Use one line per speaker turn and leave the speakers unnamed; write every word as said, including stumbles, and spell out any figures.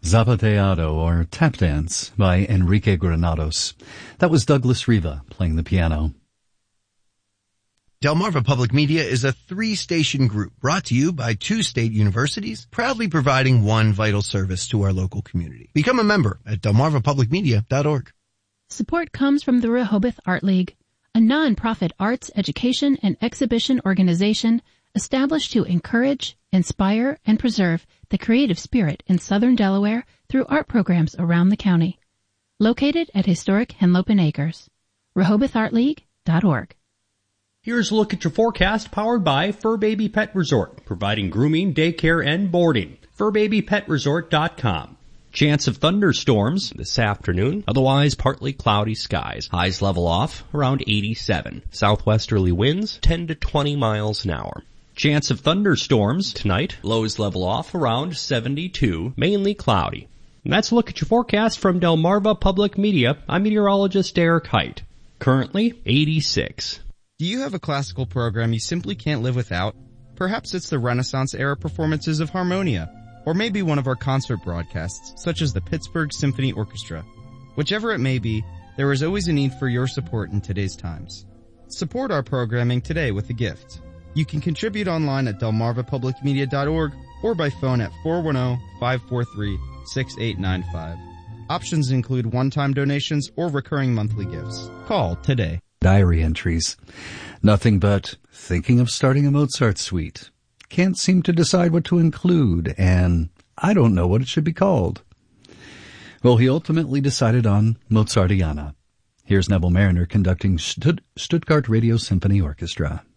Zapateado, or Tap Dance, by Enrique Granados. That was Douglas Riva playing the piano.
Delmarva Public Media is a three-station group brought to you by two state universities, proudly providing one vital service to our local community. Become a member at delmarva public media dot org.
Support comes from the Rehoboth Art League, a non-profit arts, education, and exhibition organization established to encourage, inspire, and preserve the creative spirit in southern Delaware through art programs around the county. Located at historic Henlopen Acres. rehoboth art league dot org.
Here's a look at your forecast powered by Fur Baby Pet Resort, providing grooming, daycare, and boarding. fur baby pet resort dot com. Chance of thunderstorms this afternoon, otherwise partly cloudy skies. Highs level off around eighty-seven. Southwesterly winds ten to twenty miles an hour. Chance of thunderstorms tonight, lows level off around seventy-two, mainly cloudy. And that's a look at your forecast from Delmarva Public Media. I'm meteorologist Derek Height. Currently eighty-six.
Do you have a classical program you simply can't live without? Perhaps it's the Renaissance-era performances of Harmonia, or maybe one of our concert broadcasts, such as the Pittsburgh Symphony Orchestra. Whichever it may be, there is always a need for your support in today's times. Support our programming today with a gift. You can contribute online at delmarva public media dot org or by phone at four one zero, five four three, six eight nine five. Options include one-time donations or recurring monthly gifts. Call today.
Diary entries. Nothing but thinking of starting a Mozart suite. Can't seem to decide what to include, and I don't know what it should be called. Well, he ultimately decided on Mozartiana. Here's Neville Mariner conducting Stutt- Stuttgart Radio Symphony Orchestra.